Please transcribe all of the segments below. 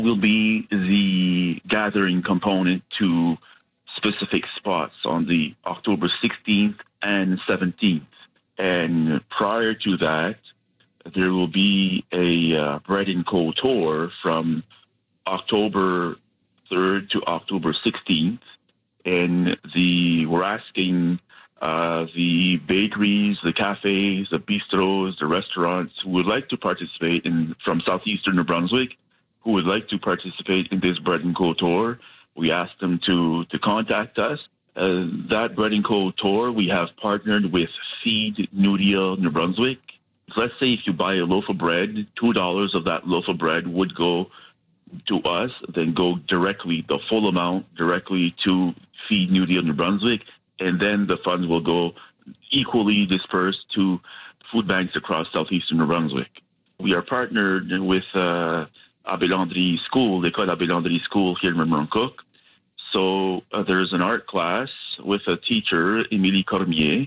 will be the gathering component to specific spots on the October 16th and 17th. And prior to that, there will be a Bread & Co. tour from October 3rd to October 16th. And we're asking the bakeries, the cafes, the bistros, the restaurants who would like to participate from southeastern New Brunswick, who would like to participate in this Bread & Co. tour. We ask them to contact us. That Bread & Co. tour, we have partnered with Feed New Deal New Brunswick. Let's say if you buy a loaf of bread, $2 of that loaf of bread would go to us, then go directly, the full amount, directly to Feed New Deal New Brunswick, and then the funds will go equally dispersed to food banks across southeastern New Brunswick. We are partnered with Abbé Landry School, L'École Abbé Landry School here in Memramcook. So there's an art class with a teacher, Émilie Cormier,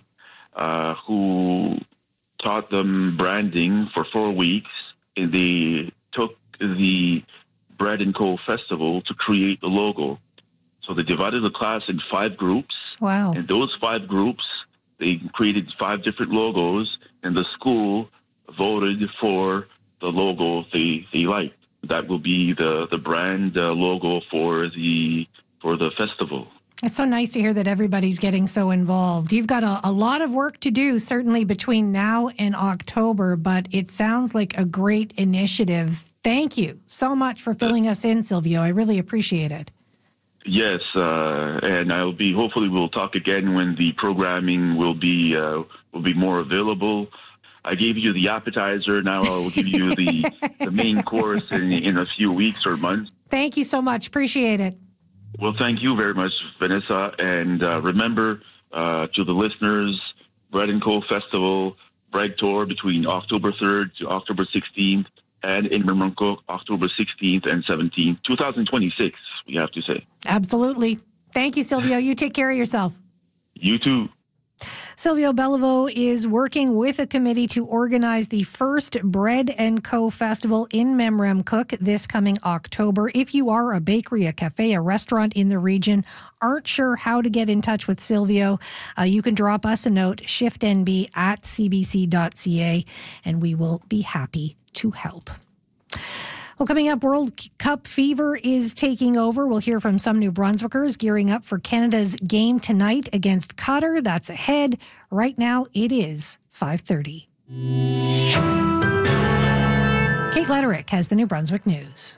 who taught them branding for 4 weeks, and they took the Bread & Co. Festival to create the logo. So they divided the class in 5 groups. Wow. And those 5 groups, they created 5 different logos, and the school voted for the logo they liked. That will be the brand logo for the festival. It's so nice to hear that everybody's getting so involved. You've got a lot of work to do, certainly between now and October, but it sounds like a great initiative. Thank you so much for filling us in, Silvio. I really appreciate it. Yes, and hopefully we'll talk again when the programming will be more available. I gave you the appetizer. Now I'll give you the main course in a few weeks or months. Thank you so much. Appreciate it. Well, thank you very much, Vanessa. And remember, to the listeners, Bread & Co. Festival, Bread Tour between October 3rd to October 16th, and in Memramcook, October 16th and 17th, 2026, we have to say. Absolutely. Thank you, Silvio. You take care of yourself. You too. Silvio Beliveau is working with a committee to organize the first Bread & Co. Festival in Memramcook this coming October. If you are a bakery, a cafe, a restaurant in the region, aren't sure how to get in touch with Silvio, you can drop us a note, shiftnb@cbc.ca, and we will be happy to help. Well, coming up, World Cup fever is taking over. We'll hear from some New Brunswickers gearing up for Canada's game tonight against Qatar. That's ahead. Right now, it is 5:30. Kate Letterick has the New Brunswick News.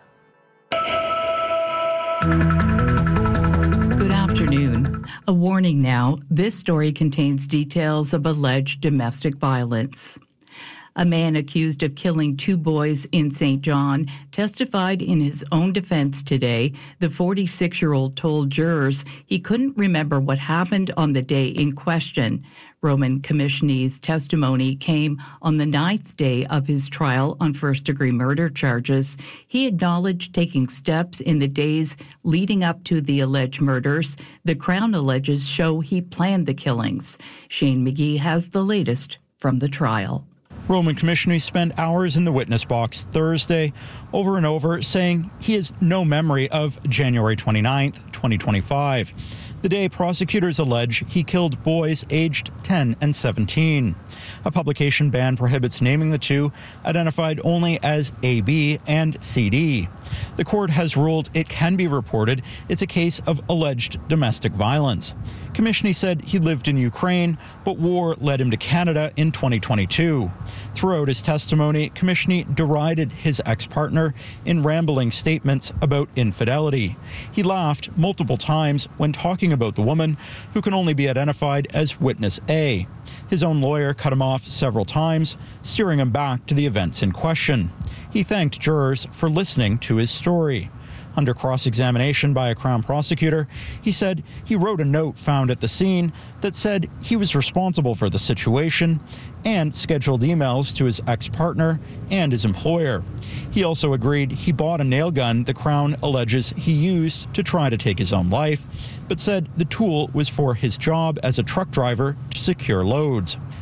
Good afternoon. A warning now. This story contains details of alleged domestic violence. A man accused of killing 2 boys in St. John testified in his own defense today. The 46-year-old told jurors he couldn't remember what happened on the day in question. Roman Commissioner's testimony came on the 9th day of his trial on first-degree murder charges. He acknowledged taking steps in the days leading up to the alleged murders. The Crown alleges show he planned the killings. Shane McGee has the latest from the trial. Roman Commissioner spent hours in the witness box Thursday over and over saying he has no memory of January 29th, 2025, the day prosecutors allege he killed boys aged 10 and 17. A publication ban prohibits naming the 2, identified only as AB and CD. The court has ruled it can be reported it's a case of alleged domestic violence. Commissioner said he lived in Ukraine, but war led him to Canada in 2022. Throughout his testimony, Commissioner derided his ex-partner in rambling statements about infidelity. He laughed multiple times when talking about the woman, who can only be identified as Witness A. His own lawyer cut him off several times, steering him back to the events in question. He thanked jurors for listening to his story. Under cross-examination by a Crown prosecutor, he said he wrote a note found at the scene that said he was responsible for the situation and scheduled emails to his ex-partner and his employer. He also agreed he bought a nail gun the Crown alleges he used to try to take his own life, but said the tool was for his job as a truck driver to secure loads.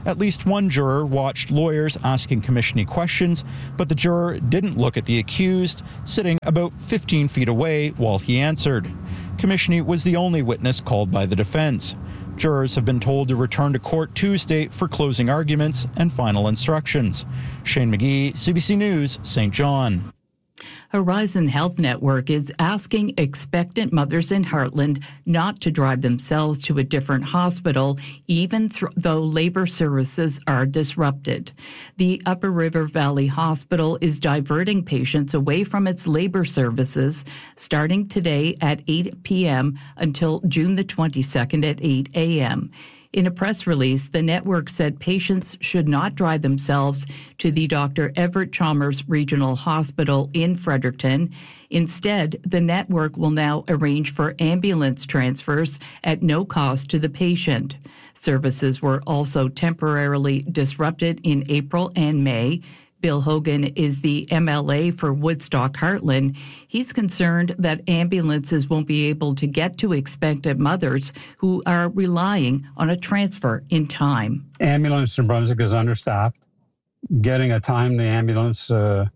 At least one juror watched lawyers asking Komishny questions, but the juror didn't look at the accused, sitting about 15 feet away while he answered. Komishny was the only witness called by the defense. Jurors have been told to return to court Tuesday for closing arguments and final instructions. Shane McGee, CBC News, St. John. Horizon Health Network is asking expectant mothers in Heartland not to drive themselves to a different hospital, even though labor services are disrupted. The Upper River Valley Hospital is diverting patients away from its labor services starting today at 8 p.m. until June the 22nd at 8 a.m. In a press release, the network said patients should not drive themselves to the Dr. Everett Chalmers Regional Hospital in Fredericton. Instead, the network will now arrange for ambulance transfers at no cost to the patient. Services were also temporarily disrupted in April and May. Bill Hogan is the MLA for Woodstock Heartland. He's concerned that ambulances won't be able to get to expectant mothers who are relying on a transfer in time. Ambulance in Brunswick is understaffed. Getting a timely ambulance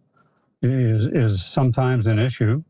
is sometimes an issue.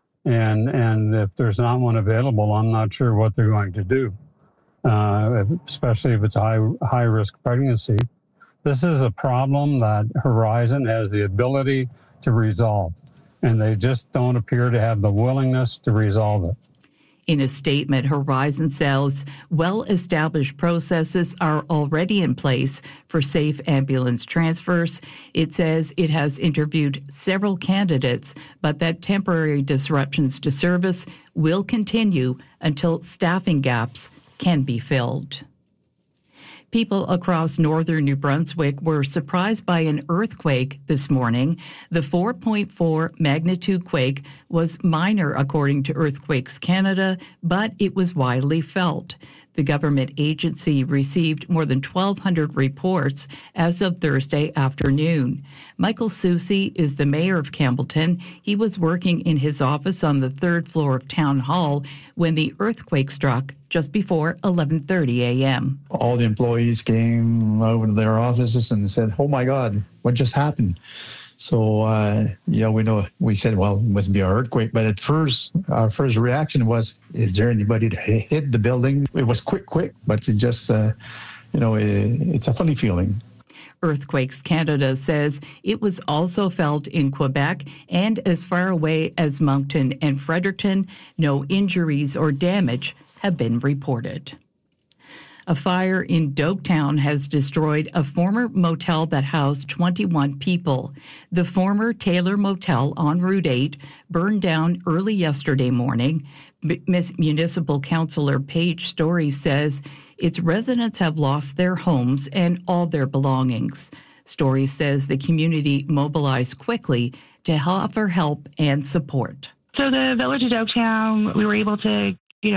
And if there's not one available, I'm not sure what they're going to do, especially if it's a high-risk pregnancy. This is a problem that Horizon has the ability to resolve, and they just don't appear to have the willingness to resolve it. In a statement, Horizon says well-established processes are already in place for safe ambulance transfers. It says it has interviewed several candidates, but that temporary disruptions to service will continue until staffing gaps can be filled. People across northern New Brunswick were surprised by an earthquake this morning. The 4.4 magnitude quake was minor, according to Earthquakes Canada, but it was widely felt. The government agency received more than 1,200 reports as of Thursday afternoon. Michael Soucy is the mayor of Campbellton. He was working in his office on the third floor of Town Hall when the earthquake struck just before 11:30 a.m. All the employees came over to their offices and said, "Oh my God, what just happened?" So, we said, well, it must be an earthquake. But at first, our first reaction was, is there anybody that hit the building? It was quick, but it just, it's a funny feeling. Earthquakes Canada says it was also felt in Quebec and as far away as Moncton and Fredericton. No injuries or damage have been reported. A fire in Doketown has destroyed a former motel that housed 21 people. The former Taylor Motel on Route 8 burned down early yesterday morning. Municipal Councillor Paige Story says its residents have lost their homes and all their belongings. Story says the community mobilized quickly to offer help and support. So the Village of Doketown, we were able to,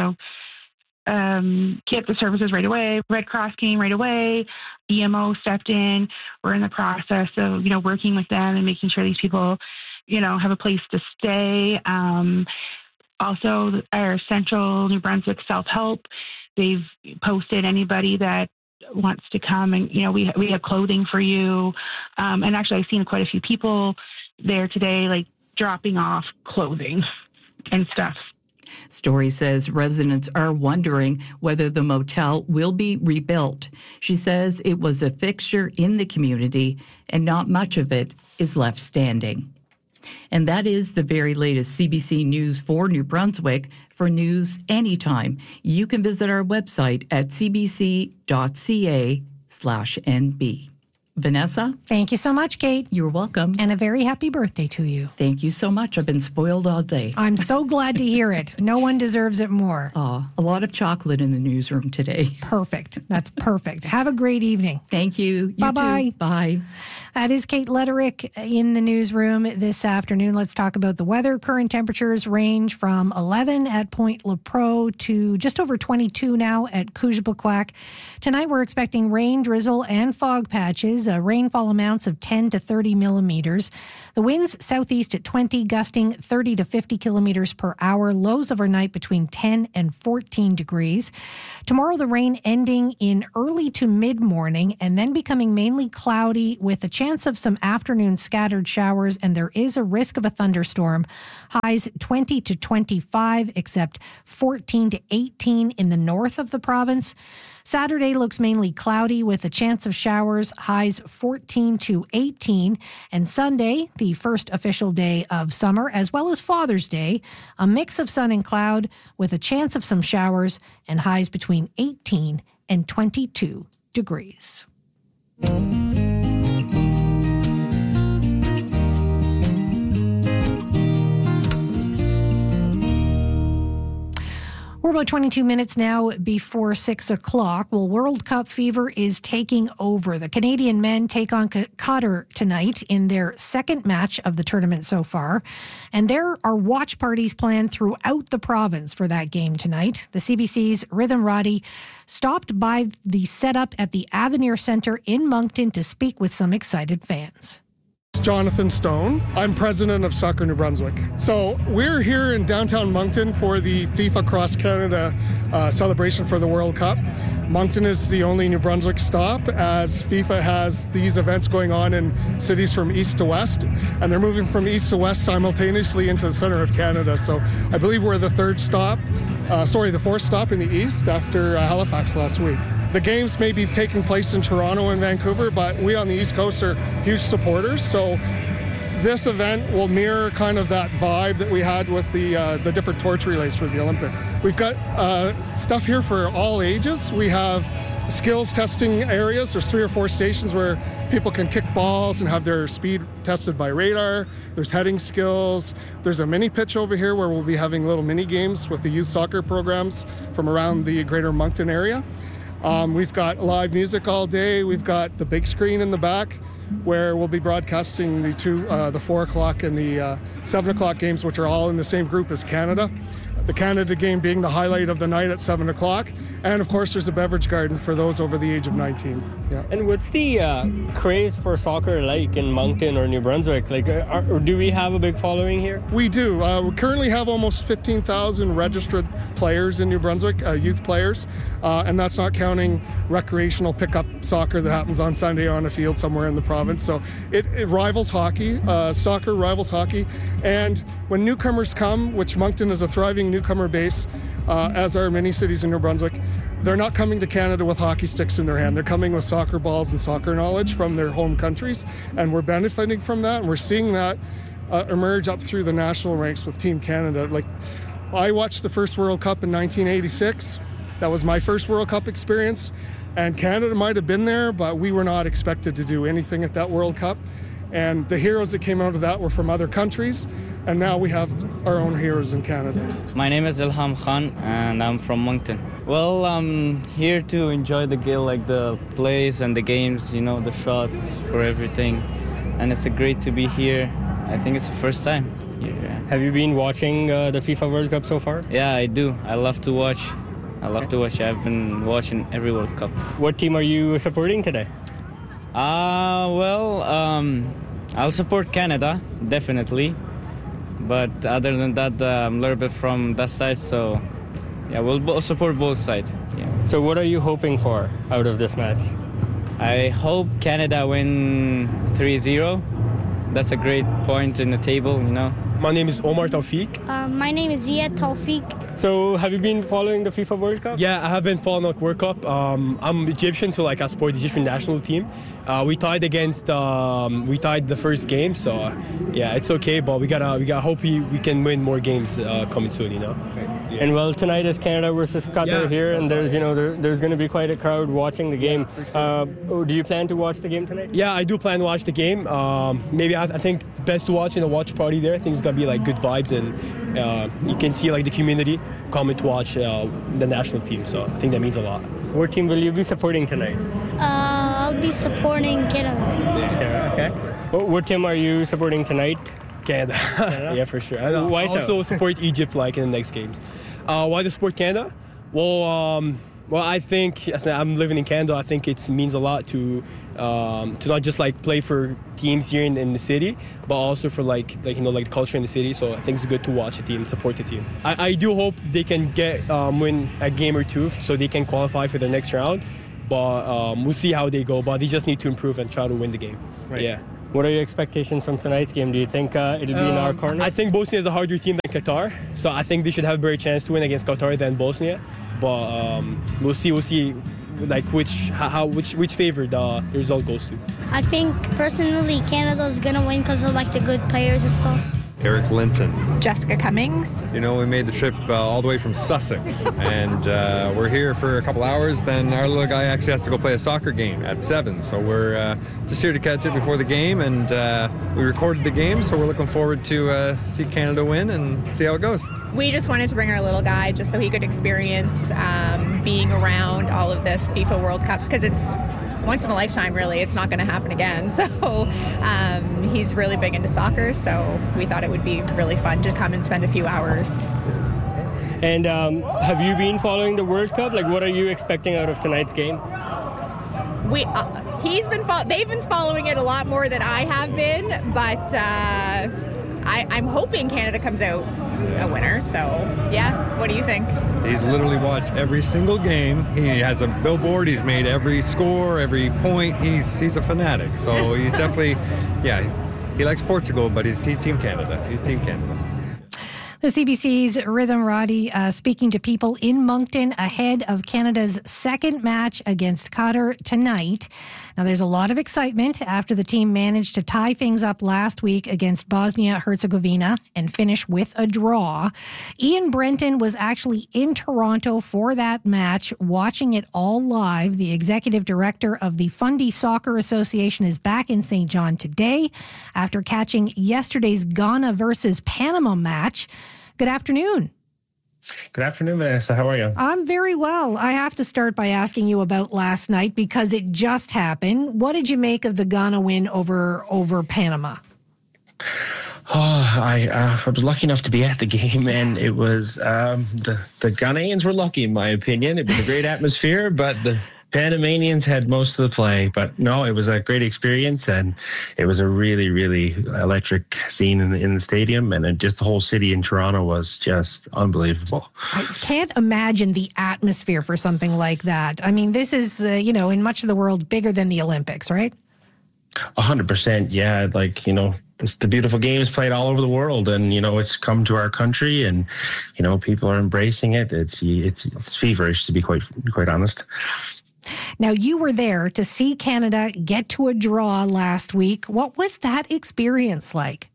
get the services right away. Red Cross came right away. EMO stepped in. We're in the process of, working with them and making sure these people, have a place to stay. Also, our Central New Brunswick Self-Help, they've posted anybody that wants to come and, we have clothing for you. And actually, I've seen quite a few people there today, dropping off clothing and stuff. Story says residents are wondering whether the motel will be rebuilt. She says it was a fixture in the community and not much of it is left standing. And that is the very latest CBC News for New Brunswick. For news anytime, you can visit our website at cbc.ca/nb. Vanessa? Thank you so much, Kate. You're welcome. And a very happy birthday to you. Thank you so much. I've been spoiled all day. I'm so glad to hear it. No one deserves it more. A lot of chocolate in the newsroom today. Perfect. That's perfect. Have a great evening. Thank you. Bye-bye. Bye. That is Kate Lederick in the newsroom this afternoon. Let's talk about the weather. Current temperatures range from 11 at Point Lepreau to just over 22 now at Koujibakwak. Tonight we're expecting rain, drizzle, and fog patches. Rainfall amounts of 10 to 30 millimeters. The winds southeast at 20, gusting 30 to 50 kilometers per hour. Lows overnight between 10 and 14 degrees. Tomorrow the rain ending in early to mid-morning and then becoming mainly cloudy with a chance of some afternoon scattered showers, and there is a risk of a thunderstorm. Highs 20 to 25, except 14 to 18 in the north of the province. Saturday looks mainly cloudy with a chance of showers, highs 14 to 18. And Sunday, the first official day of summer, as well as Father's Day, a mix of sun and cloud with a chance of some showers and highs between 18 and 22 degrees. We're about 22 minutes now before 6 o'clock. Well, World Cup fever is taking over. The Canadian men take on Qatar tonight in their second match of the tournament so far. And there are watch parties planned throughout the province for that game tonight. The CBC's Rhythm Roddy stopped by the setup at the Avenir Centre in Moncton to speak with some excited fans. Jonathan Stone. I'm president of Soccer New Brunswick. So we're here in downtown Moncton for the FIFA Cross Canada celebration for the World Cup. Moncton is the only New Brunswick stop, as FIFA has these events going on in cities from east to west, and they're moving from east to west simultaneously into the center of Canada. So I believe we're the fourth stop in the east after Halifax last week. The games may be taking place in Toronto and Vancouver, but we on the East Coast are huge supporters. So this event will mirror kind of that vibe that we had with the different torch relays for the Olympics. We've got stuff here for all ages. We have skills testing areas. There's 3 or 4 stations where people can kick balls and have their speed tested by radar. There's heading skills. There's a mini pitch over here where we'll be having little mini games with the youth soccer programs from around the greater Moncton area. We've got live music all day. We've got the big screen in the back where we'll be broadcasting the 4 o'clock and the 7 o'clock games, which are all in the same group as Canada. The Canada game being the highlight of the night at 7 o'clock. And of course, there's a beverage garden for those over the age of 19. Yeah. And what's the craze for soccer like in Moncton or New Brunswick? Like, do we have a big following here? We do. We currently have almost 15,000 registered players in New Brunswick, youth players. And that's not counting recreational pickup soccer that happens on Sunday on a field somewhere in the province. So it rivals hockey. Soccer rivals hockey. And when newcomers come, which Moncton is a thriving newcomer base, as are many cities in New Brunswick, they're not coming to Canada with hockey sticks in their hand. They're coming with soccer balls and soccer knowledge from their home countries, and we're benefiting from that, and we're seeing that emerge up through the national ranks with Team Canada. Like, I watched the first World Cup in 1986. That was my first World Cup experience, and Canada might have been there, but we were not expected to do anything at that World Cup. And the heroes that came out of that were from other countries, and now we have our own heroes in Canada. My name is Ilham Khan, and I'm from Moncton. Well, I'm here to enjoy the plays and the games, the shots for everything. And it's great to be here. I think it's the first time here. Have you been watching the FIFA World Cup so far? Yeah, I do. I love to watch. I've been watching every World Cup. What team are you supporting today? I'll support Canada, definitely. But other than that, I'm a little bit from that side, so yeah, we'll support both sides. Yeah. So what are you hoping for out of this match? I hope Canada win 3-0. That's a great point in the table, My name is Omar Tawfiq. My name is Ziad Tawfiq. So have you been following the FIFA World Cup? Yeah, I have been following the World Cup. I'm Egyptian, so I support the Egyptian national team. We tied the first game, so yeah, it's okay. But we gotta hope we can win more games coming soon, Yeah. And well, tonight is Canada versus Qatar here, and there's there's going to be quite a crowd watching the game. Do you plan to watch the game tonight? Yeah, I do plan to watch the game. Maybe I think best to watch in a watch party there. I think it's gonna be good vibes, and you can see the community coming to watch the national team. So I think that means a lot. What team will you be supporting tonight? I'll be supporting Canada. Okay. What team are you supporting tonight? Canada. Yeah, for sure. Why so? Also support Egypt like in the next games. Why to support Canada? Well, I think as I'm living in Canada. I think it means a lot to not just like play for teams here in the city, but also for like the culture in the city. So I think it's good to watch a team, support the team. I do hope they can win a game or two so they can qualify for the next round. But we'll see how they go. But they just need to improve and try to win the game. Right. Yeah. What are your expectations from tonight's game? Do you think it'll be in our corner? I think Bosnia is a harder team than Qatar, so I think they should have a better chance to win against Qatar than Bosnia. But we'll see, like which favor the result goes to. I think personally Canada's gonna win because of like the good players and stuff. Eric Linton. Jessica Cummings. You know, we made the trip all the way from Sussex, and we're here for a couple hours. Then our little guy actually has to go play a soccer game at 7, so we're just here to catch it before the game, and we recorded the game, so we're looking forward to see Canada win and see how it goes. We just wanted to bring our little guy just so he could experience being around all of this FIFA World Cup, because it's once in a lifetime, really. It's not going to happen again. So he's really big into soccer, so we thought it would be really fun to come and spend a few hours. And have you been following the World Cup? Like, what are you expecting out of tonight's game? They've been following it a lot more than I have been, but I'm hoping Canada comes out a winner. So, yeah, what do you think? He's literally watched every single game. He has a billboard. He's made every score, every point. He's a fanatic. So he's definitely, he likes Portugal, but he's Team Canada. He's Team Canada. The CBC's Rhythm Roddy speaking to people in Moncton ahead of Canada's second match against Qatar tonight. Now, there's a lot of excitement after the team managed to tie things up last week against Bosnia-Herzegovina and finish with a draw. Ian Brenton was actually in Toronto for that match, watching it all live. The executive director of the Fundy Soccer Association is back in St. John today after catching yesterday's Ghana versus Panama match. Good afternoon. Good afternoon, Vanessa. How are you? I'm very well. I have to start by asking you about last night because it just happened. What did you make of the Ghana win over Panama? I was lucky enough to be at the game, and it was the Ghanaians were lucky, in my opinion. It was a great atmosphere, but the Panamanians had most of the play. But no, it was a great experience, and it was a really, really electric scene in the stadium, and just the whole city in Toronto was just unbelievable. I can't imagine the atmosphere for something like that. I mean, this is, in much of the world, bigger than the Olympics, right? 100%, yeah. The beautiful game is played all over the world, and it's come to our country, and people are embracing it. It's feverish, to be quite honest. Now, you were there to see Canada get to a draw last week. What was that experience like?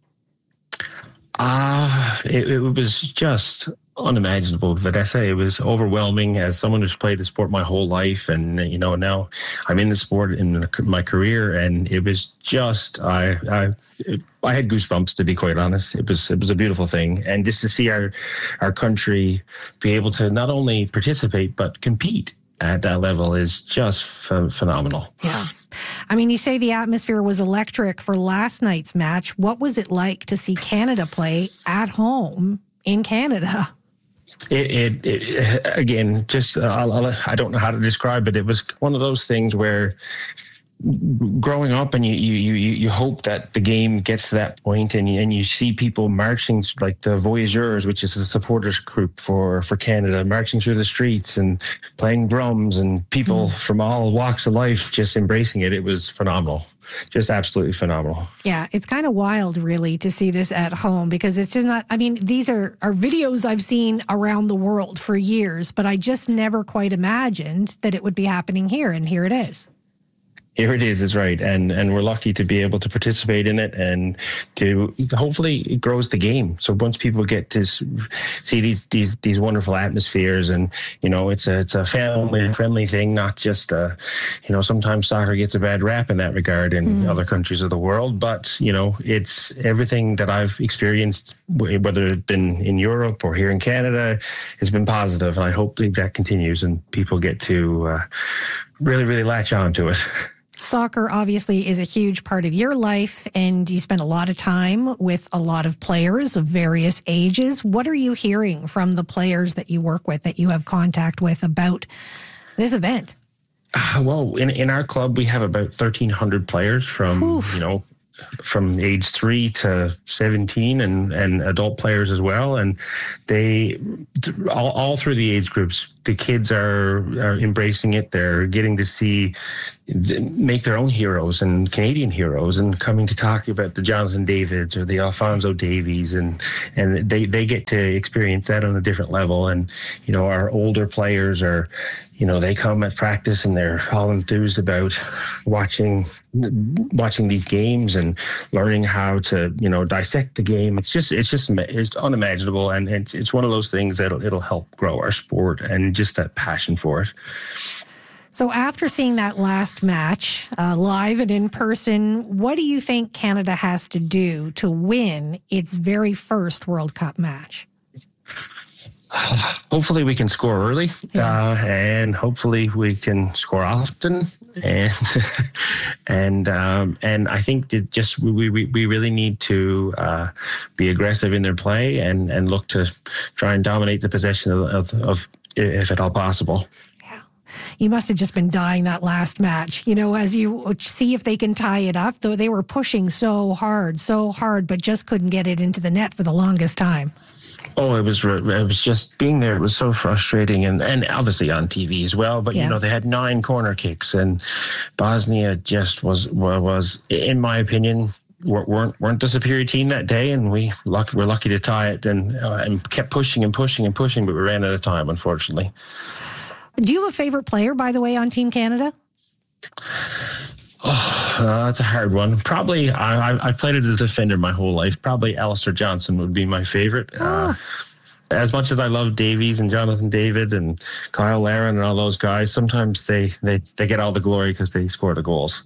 It was just unimaginable, Vanessa. It was overwhelming as someone who's played the sport my whole life, and now I'm in the sport in my career, and it was just I had goosebumps, to be quite honest. It was a beautiful thing, and just to see our country be able to not only participate but compete at that level is just phenomenal. Yeah. I mean, you say the atmosphere was electric for last night's match. What was it like to see Canada play at home in Canada? It again, just I don't know how to describe it. It was one of those things where growing up, and you hope that the game gets to that point, and you see people marching, like the Voyageurs, which is a supporters group for Canada, marching through the streets and playing drums, and people from all walks of life just embracing it. It was phenomenal. Just absolutely phenomenal. Yeah, it's kind of wild, really, to see this at home, because it's just not, I mean, these are videos I've seen around the world for years, but I just never quite imagined that it would be happening here, and here it is. Here it is right. And we're lucky to be able to participate in it, and to hopefully it grows the game. So once people get to see these wonderful atmospheres, and it's a family friendly thing, not just sometimes soccer gets a bad rap in that regard in other countries of the world, but it's everything that I've experienced, whether it's been in Europe or here in Canada, has been positive, and I hope that continues and people get to really, really latch on to it. Soccer obviously is a huge part of your life, and you spend a lot of time with a lot of players of various ages. What are you hearing from the players that you work with, that you have contact with, about this event? Well, in our club, we have about 1,300 players from, from age 3 to 17 and adult players as well. And they, all through the age groups, the kids are embracing it. They're getting to see, make their own heroes and Canadian heroes, and coming to talk about the Jonathan Davids or the Alphonso Davies, and they get to experience that on a different level. And, our older players are, they come at practice and they're all enthused about watching these games and learning how to, dissect the game. It's unimaginable. And it's one of those things that it'll help grow our sport and just that passion for it. So after seeing that last match, live and in person, what do you think Canada has to do to win its very first World Cup match? Hopefully we can score early, and hopefully we can score often, and I think that just we really need to be aggressive in their play and look to try and dominate the possession of if at all possible. You must have just been dying that last match, as you see if they can tie it up, though they were pushing so hard, but just couldn't get it into the net for the longest time. Oh, it was just being there. It was so frustrating, and obviously on TV as well. But they had 9 corner kicks, and Bosnia just was in my opinion, weren't the superior team that day, and we're lucky to tie it, and kept pushing and pushing and pushing, but we ran out of time, unfortunately. Do you have a favorite player, by the way, on Team Canada? That's a hard one. Probably, I played as a defender my whole life. Probably Alistair Johnson would be my favorite. As much as I love Davies and Jonathan David and Kyle Larin and all those guys, sometimes they get all the glory because they score the goals.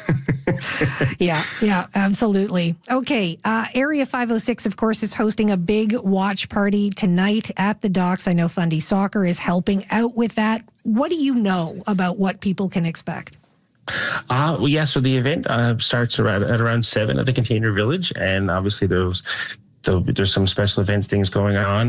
Yeah, absolutely. Okay, Area 506, of course, is hosting a big watch party tonight at the Docks. I know Fundy Soccer is helping out with that. What do you know about what people can expect? So the event starts at around 7 at the Container Village, and obviously there's some special events things going on.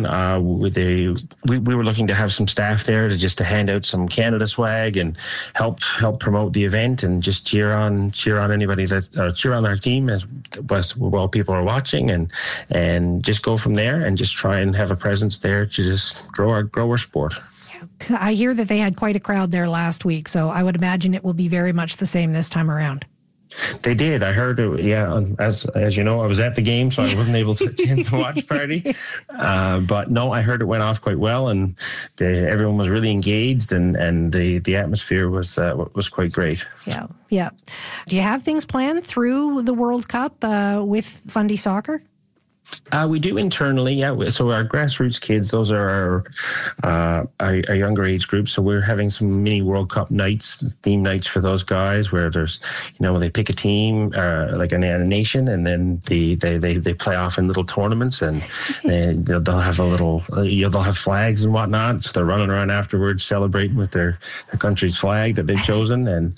We were looking to have some staff there to hand out some Canada swag and help promote the event, and just cheer on anybody cheer on our team while people are watching, and just go from there and just try and have a presence there to just grow our sport. I hear that they had quite a crowd there last week, so I would imagine it will be very much the same this time around. They did. I heard it. Yeah, as you know, I was at the game, so I wasn't able to attend the watch party. But no, I heard it went off quite well, and everyone was really engaged, and the atmosphere was quite great. Yeah. Do you have things planned through the World Cup with Fundy Soccer? We do internally, yeah. So our grassroots kids, those are our younger age group. So we're having some mini World Cup nights, theme nights for those guys, where there's, they pick a team, like a nation, and then they play off in little tournaments, and they'll have they'll have flags and whatnot. So they're running around afterwards, celebrating with their country's flag that they've chosen. And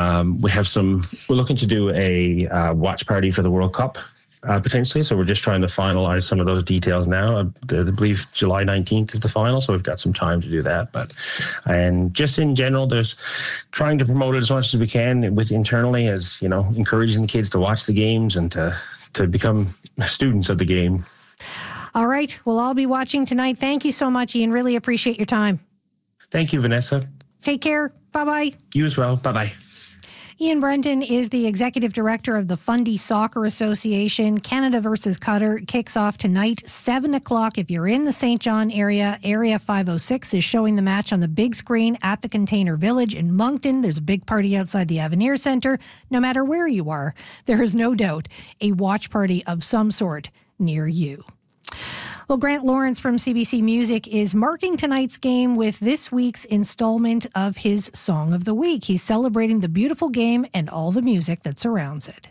we're looking to do a watch party for the World Cup. Potentially. So we're just trying to finalize some of those details now. I believe July 19th is the final, so we've got some time to do that. And just in general, there's trying to promote it as much as we can with internally, as, encouraging the kids to watch the games and to become students of the game. All right. Well, I'll be watching tonight. Thank you so much, Ian. Really appreciate your time. Thank you, Vanessa. Take care. Bye-bye. You as well. Bye-bye. Ian Brenton is the executive director of the Fundy Soccer Association. Canada versus Qatar kicks off tonight, 7 o'clock. If you're in the St. John area, Area 506 is showing the match on the big screen at the Container Village in Moncton. There's a big party outside the Avenir Centre. No matter where you are, there is no doubt a watch party of some sort near you. Well, Grant Lawrence from CBC Music is marking tonight's game with this week's installment of his Song of the Week. He's celebrating the beautiful game and all the music that surrounds it.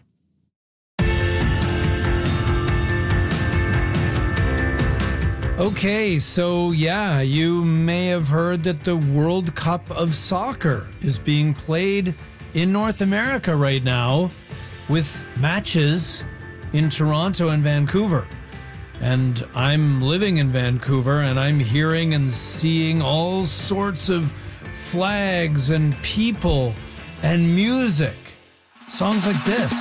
Okay, so you may have heard that the World Cup of Soccer is being played in North America right now with matches in Toronto and Vancouver. And I'm living in Vancouver, and I'm hearing and seeing all sorts of flags and people and music. Songs like this.